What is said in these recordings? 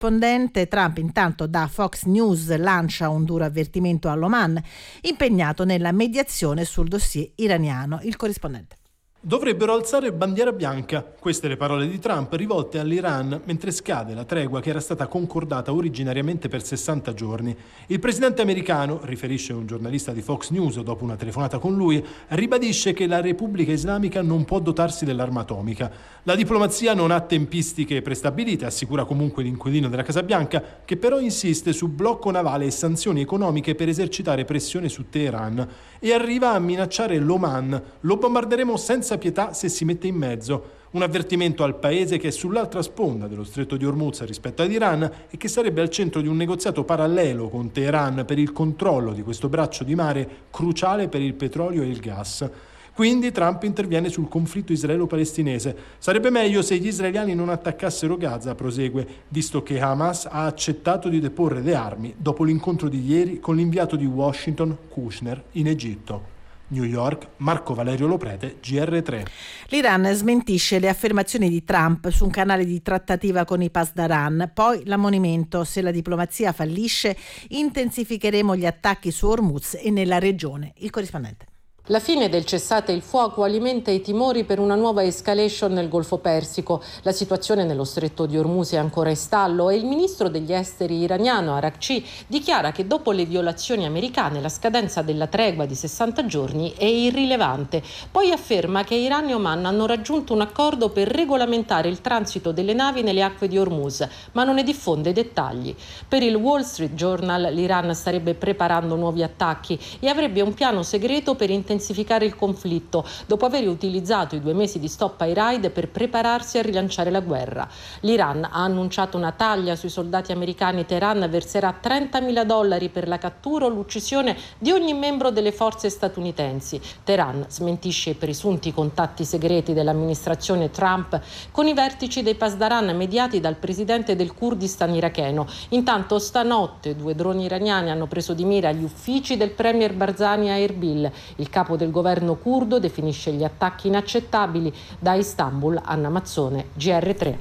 corrispondente. Trump intanto da Fox News lancia un duro avvertimento all'Oman, impegnato nella mediazione sul dossier iraniano. Il corrispondente. Dovrebbero alzare bandiera bianca. Queste le parole di Trump rivolte all'Iran mentre scade la tregua che era stata concordata originariamente per 60 giorni. Il presidente americano, riferisce un giornalista di Fox News dopo una telefonata con lui, ribadisce che la Repubblica Islamica non può dotarsi dell'arma atomica. La diplomazia non ha tempistiche prestabilite, assicura comunque l'inquilino della Casa Bianca, che però insiste su blocco navale e sanzioni economiche per esercitare pressione su Teheran e arriva a minacciare l'Oman. Lo bombarderemo senza pietà se si mette in mezzo. Un avvertimento al paese che è sull'altra sponda dello stretto di Hormuz rispetto ad Iran e che sarebbe al centro di un negoziato parallelo con Teheran per il controllo di questo braccio di mare cruciale per il petrolio e il gas. Quindi Trump interviene sul conflitto israelo-palestinese. Sarebbe meglio se gli israeliani non attaccassero Gaza, prosegue, visto che Hamas ha accettato di deporre le armi dopo l'incontro di ieri con l'inviato di Washington, Kushner, in Egitto. New York, Marco Valerio Loprete, GR3. L'Iran smentisce le affermazioni di Trump su un canale di trattativa con i Pasdaran, poi l'ammonimento: se la diplomazia fallisce intensificheremo gli attacchi su Hormuz e nella regione. Il corrispondente. La fine del cessate il fuoco alimenta i timori per una nuova escalation nel Golfo Persico. La situazione nello stretto di Hormuz è ancora in stallo e il ministro degli esteri iraniano Araghchi dichiara che dopo le violazioni americane la scadenza della tregua di 60 giorni è irrilevante. Poi afferma che Iran e Oman hanno raggiunto un accordo per regolamentare il transito delle navi nelle acque di Hormuz, ma non ne diffonde dettagli. Per il Wall Street Journal l'Iran starebbe preparando nuovi attacchi e avrebbe un piano segreto per intensificare il conflitto, dopo aver utilizzato i 2 mesi di stop ai raid per prepararsi a rilanciare la guerra. L'Iran ha annunciato una taglia sui soldati americani. Teheran verserà $30.000 per la cattura o l'uccisione di ogni membro delle forze statunitensi. Teheran smentisce i presunti contatti segreti dell'amministrazione Trump con i vertici dei Pasdaran mediati dal presidente del Kurdistan iracheno. Intanto stanotte 2 droni iraniani hanno preso di mira gli uffici del premier Barzani a Erbil. Il capo del governo curdo definisce gli attacchi inaccettabili. Da Istanbul, Anna Mazzone, GR3.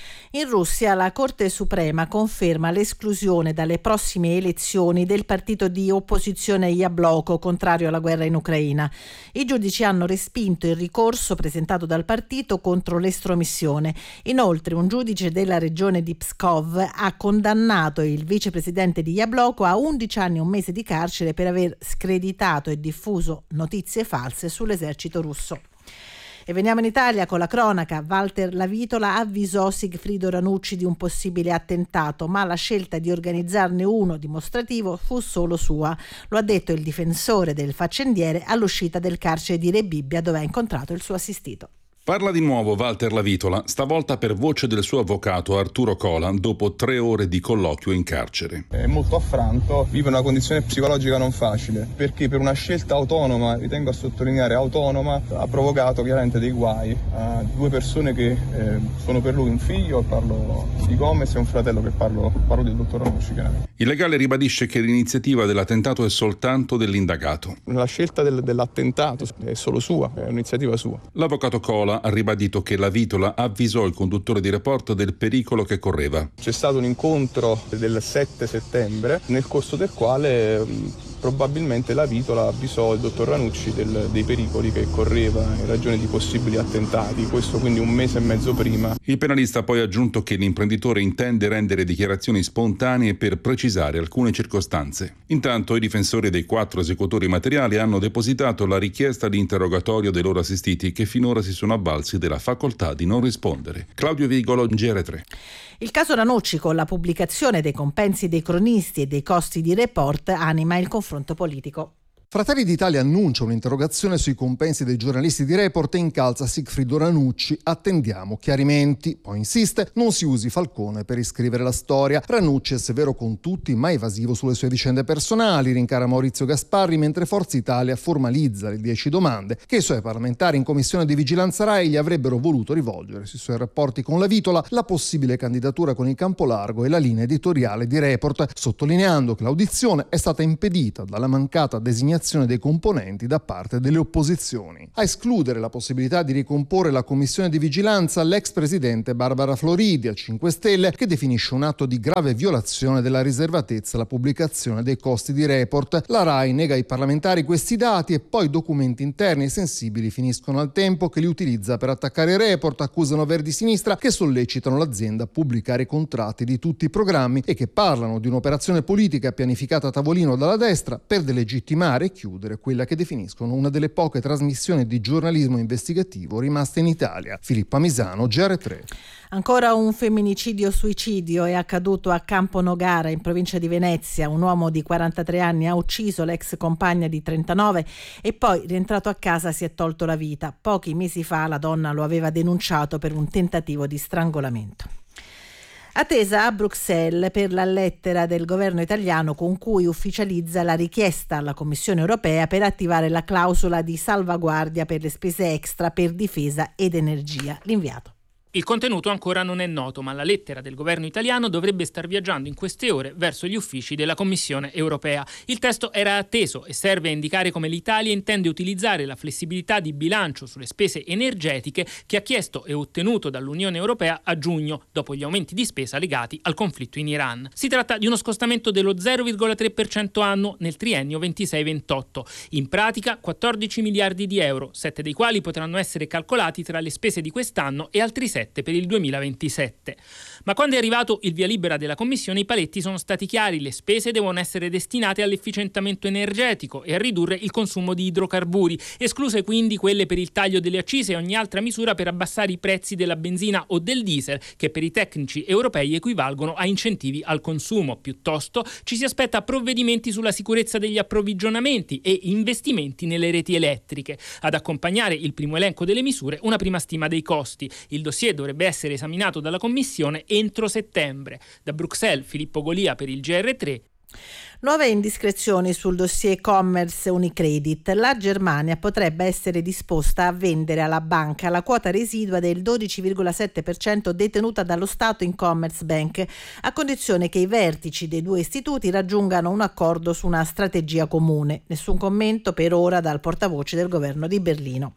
In Russia la Corte Suprema conferma l'esclusione dalle prossime elezioni del partito di opposizione Yabloko, contrario alla guerra in Ucraina. I giudici hanno respinto il ricorso presentato dal partito contro l'estromissione. Inoltre un giudice della regione di Pskov ha condannato il vicepresidente di Yabloko a 11 anni e 1 mese di carcere per aver screditato e diffuso notizie false sull'esercito russo. E veniamo in Italia con la cronaca. Walter Lavitola avvisò Sigfrido Ranucci di un possibile attentato, ma la scelta di organizzarne uno dimostrativo fu solo sua. Lo ha detto il difensore del faccendiere all'uscita del carcere di Rebibbia, dove ha incontrato il suo assistito. Parla di nuovo Walter Lavitola, stavolta per voce del suo avvocato Arturo Cola, dopo 3 ore di colloquio in carcere. È molto affranto, vive una condizione psicologica non facile, perché per una scelta autonoma, ritengo a sottolineare autonoma, ha provocato chiaramente dei guai a 2 persone che sono per lui un figlio, parlo di Gomez, e un fratello che parlo del dottor Ranucci. Il legale ribadisce che l'iniziativa dell'attentato è soltanto dell'indagato. La scelta dell'attentato è solo sua, è un'iniziativa sua. L'avvocato Cola ha ribadito che Lavitola avvisò il conduttore di Report del pericolo che correva. C'è stato un incontro del 7 settembre nel corso del quale probabilmente Lavitola avvisò il dottor Ranucci dei pericoli che correva in ragione di possibili attentati, questo quindi 1 mese e mezzo prima. Il penalista ha poi aggiunto che l'imprenditore intende rendere dichiarazioni spontanee per precisare alcune circostanze. Intanto i difensori dei 4 esecutori materiali hanno depositato la richiesta di interrogatorio dei loro assistiti, che finora si sono avvalsi della facoltà di non rispondere. Claudio Vigolo, GR3. Il caso Ranucci, con la pubblicazione dei compensi dei cronisti e dei costi di Report, anima il confronto politico. Fratelli d'Italia annuncia un'interrogazione sui compensi dei giornalisti di Report e incalza Sigfrido Ranucci. Attendiamo chiarimenti. Poi insiste, non si usi Falcone per riscrivere la storia. Ranucci è severo con tutti, ma evasivo sulle sue vicende personali, rincara Maurizio Gasparri, mentre Forza Italia formalizza le 10 domande che i suoi parlamentari in commissione di vigilanza Rai gli avrebbero voluto rivolgere sui suoi rapporti con Lavitola, la possibile candidatura con il Campolargo e la linea editoriale di Report, sottolineando che l'audizione è stata impedita dalla mancata designazione designazione dei componenti da parte delle opposizioni. A escludere la possibilità di ricomporre la commissione di vigilanza l'ex presidente Barbara Floridi, a 5 Stelle, che definisce un atto di grave violazione della riservatezza la pubblicazione dei costi di report. La RAI nega ai parlamentari questi dati e poi documenti interni e sensibili finiscono al tempo che li utilizza per attaccare i report, accusano Verdi-Sinistra che sollecitano l'azienda a pubblicare i contratti di tutti i programmi e che parlano di un'operazione politica pianificata a tavolino dalla destra per delegittimare e chiudere quella che definiscono una delle poche trasmissioni di giornalismo investigativo rimaste in Italia. Filippa Misano, GR3. Ancora un femminicidio-suicidio è accaduto a Campo Nogara, in provincia di Venezia. Un uomo di 43 anni ha ucciso l'ex compagna di 39 e poi, rientrato a casa, si è tolto la vita. Pochi mesi fa la donna lo aveva denunciato per un tentativo di strangolamento. Attesa a Bruxelles per la lettera del governo italiano con cui ufficializza la richiesta alla Commissione europea per attivare la clausola di salvaguardia per le spese extra per difesa ed energia. L'inviato. Il contenuto ancora non è noto, ma la lettera del governo italiano dovrebbe star viaggiando in queste ore verso gli uffici della Commissione europea. Il testo era atteso e serve a indicare come l'Italia intende utilizzare la flessibilità di bilancio sulle spese energetiche che ha chiesto e ottenuto dall'Unione Europea a giugno, dopo gli aumenti di spesa legati al conflitto in Iran. Si tratta di uno scostamento dello 0,3% annuo nel triennio 26-28. In pratica 14 miliardi di euro, 7 dei quali potranno essere calcolati tra le spese di quest'anno e altri 7 per il 2027. Ma quando è arrivato il via libera della Commissione, i paletti sono stati chiari: le spese devono essere destinate all'efficientamento energetico e a ridurre il consumo di idrocarburi, escluse quindi quelle per il taglio delle accise e ogni altra misura per abbassare i prezzi della benzina o del diesel, che per i tecnici europei equivalgono a incentivi al consumo. Piuttosto ci si aspetta provvedimenti sulla sicurezza degli approvvigionamenti e investimenti nelle reti elettriche. Ad accompagnare il primo elenco delle misure, una prima stima dei costi. Il dossier dovrebbe essere esaminato dalla Commissione entro settembre. Da Bruxelles, Filippo Golia per il GR3. Nuove indiscrezioni sul dossier Commerz Unicredit. La Germania potrebbe essere disposta a vendere alla banca la quota residua del 12,7% detenuta dallo Stato in Commerzbank, a condizione che i vertici dei due istituti raggiungano un accordo su una strategia comune. Nessun commento per ora dal portavoce del governo di Berlino.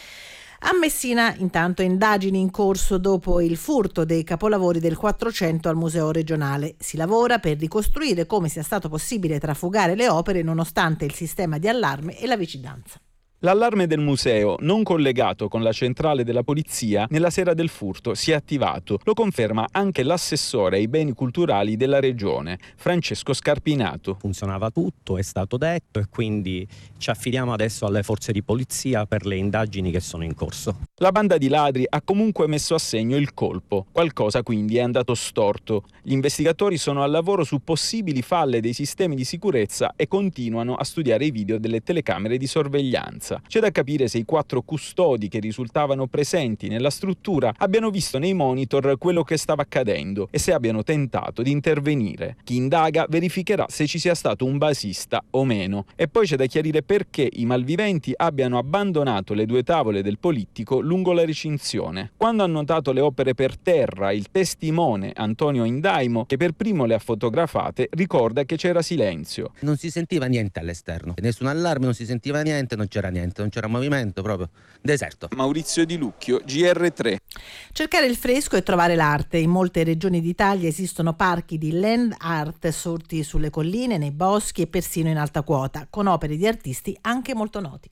A Messina, intanto, indagini in corso dopo il furto dei capolavori del 400 al Museo regionale. Si lavora per ricostruire come sia stato possibile trafugare le opere nonostante il sistema di allarme e la vigilanza. L'allarme del museo, non collegato con la centrale della polizia, nella sera del furto si è attivato. Lo conferma anche l'assessore ai beni culturali della regione, Francesco Scarpinato. Funzionava tutto, è stato detto, e quindi ci affidiamo adesso alle forze di polizia per le indagini che sono in corso. La banda di ladri ha comunque messo a segno il colpo. Qualcosa quindi è andato storto. Gli investigatori sono al lavoro su possibili falle dei sistemi di sicurezza e continuano a studiare i video delle telecamere di sorveglianza. C'è da capire se i 4 custodi che risultavano presenti nella struttura abbiano visto nei monitor quello che stava accadendo e se abbiano tentato di intervenire. Chi indaga verificherà se ci sia stato un basista o meno. E poi c'è da chiarire perché i malviventi abbiano abbandonato le 2 tavole del polittico lungo la recinzione. Quando ha notato le opere per terra, il testimone Antonio Indaimo, che per primo le ha fotografate, ricorda che c'era silenzio. Non si sentiva niente all'esterno, nessun allarme, non si sentiva niente, non c'era niente, non c'era movimento, proprio deserto. Maurizio Di Lucchio, GR3. Cercare il fresco e trovare l'arte. In molte regioni d'Italia esistono parchi di land art sorti sulle colline, nei boschi e persino in alta quota, con opere di artisti anche molto noti.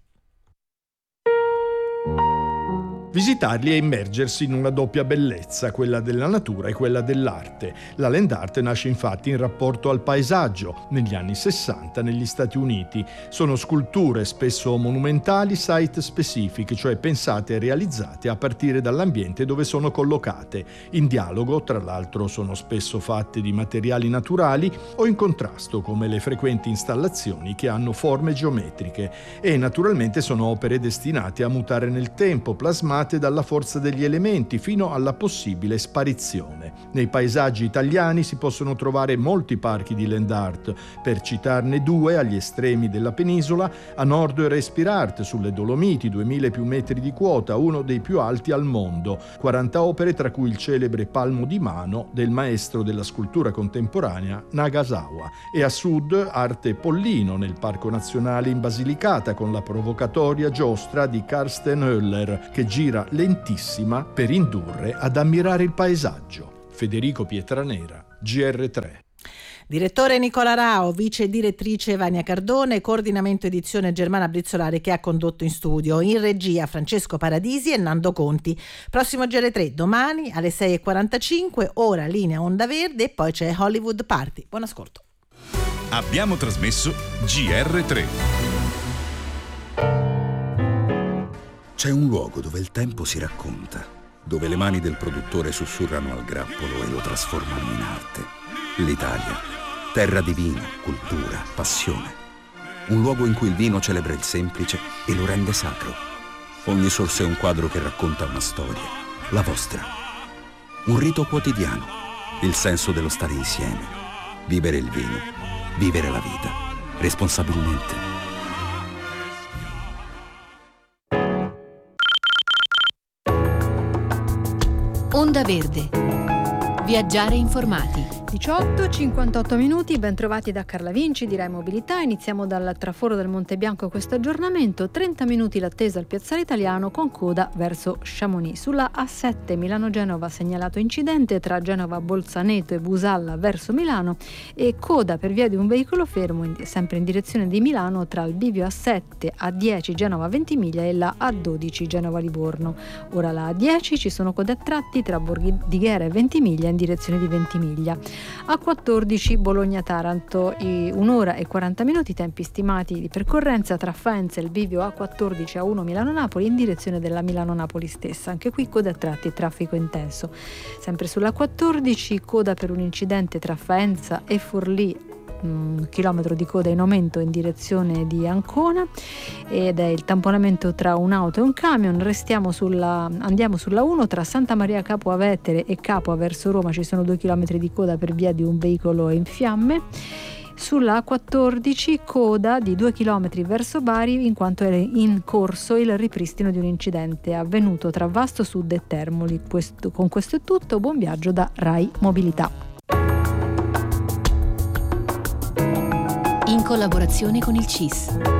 Visitarli è immergersi in una doppia bellezza, quella della natura e quella dell'arte. La land art nasce infatti in rapporto al paesaggio, negli anni 60 negli Stati Uniti. Sono sculture spesso monumentali, site specific, cioè pensate e realizzate a partire dall'ambiente dove sono collocate. In dialogo, tra l'altro, sono spesso fatte di materiali naturali o in contrasto, come le frequenti installazioni che hanno forme geometriche. E naturalmente sono opere destinate a mutare nel tempo, plasmate trasformate dalla forza degli elementi fino alla possibile sparizione. Nei paesaggi italiani si possono trovare molti parchi di land art, per citarne 2 agli estremi della penisola, a nord Respirart sulle Dolomiti, 2000 più metri di quota, uno dei più alti al mondo, 40 opere tra cui il celebre Palmo di Mano del maestro della scultura contemporanea Nagasawa, e a sud Arte Pollino nel Parco Nazionale in Basilicata con la provocatoria giostra di Karsten Höller che gira lentissima per indurre ad ammirare il paesaggio. Federico Pietranera, GR3. Direttore Nicola Rao, vice direttrice Vania Cardone, coordinamento edizione Germana Brizzolari che ha condotto in studio, in regia Francesco Paradisi e Nando Conti. Prossimo GR3 domani alle 6:45, ora linea Onda Verde e poi c'è Hollywood Party. Buon ascolto. Abbiamo trasmesso GR3. C'è un luogo dove il tempo si racconta, dove le mani del produttore sussurrano al grappolo e lo trasformano in arte. L'Italia. Terra di vino, cultura, passione. Un luogo in cui il vino celebra il semplice e lo rende sacro. Ogni sorso è un quadro che racconta una storia, la vostra. Un rito quotidiano, il senso dello stare insieme. Vivere il vino, vivere la vita, responsabilmente. Onda Verde. Viaggiare informati. 18:58 minuti, ben trovati da Carla Vinci di Rai Mobilità. Iniziamo dal traforo del Monte Bianco questo aggiornamento. 30 minuti l'attesa al Piazzale Italiano con coda verso Chamonix. Sulla A7 Milano-Genova segnalato incidente tra Genova Bolzaneto e Busalla verso Milano e coda per via di un veicolo fermo sempre in direzione di Milano tra il bivio A7 A10 Genova Ventimiglia e la A12 Genova Livorno. Ora la A10 ci sono code a tratti tra Bordighera e Ventimiglia in direzione di Ventimiglia. A14 Bologna-Taranto, 1 ora e 40 minuti, tempi stimati di percorrenza tra Faenza e il bivio A14 A1 Milano-Napoli in direzione della Milano-Napoli stessa. Anche qui coda a tratti, traffico intenso. Sempre sulla A14 coda per un incidente tra Faenza e Forlì, chilometro di coda in aumento in direzione di Ancona ed è il tamponamento tra un'auto e un camion. Andiamo sulla 1 tra Santa Maria Capua Vetere e Capua verso Roma, ci sono 2 chilometri di coda per via di un veicolo in fiamme. Sulla A14 coda di 2 km verso Bari in quanto è in corso il ripristino di un incidente avvenuto tra Vasto Sud e Termoli. Con questo è tutto, buon viaggio da Rai Mobilità. In collaborazione con il CIS.